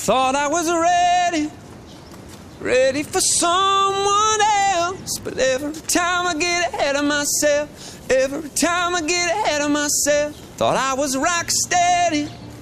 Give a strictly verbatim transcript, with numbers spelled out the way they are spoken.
thought I was ready, ready for someone else. But every time I get ahead of myself, every time I get ahead of myself, thought I was rock steady,